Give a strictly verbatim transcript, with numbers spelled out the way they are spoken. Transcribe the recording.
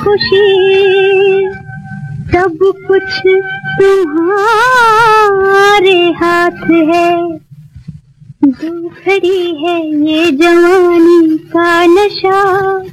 खुशी सब कुछ तुम्हारे हाथ है। जो खड़ी है ये जवानी का नशा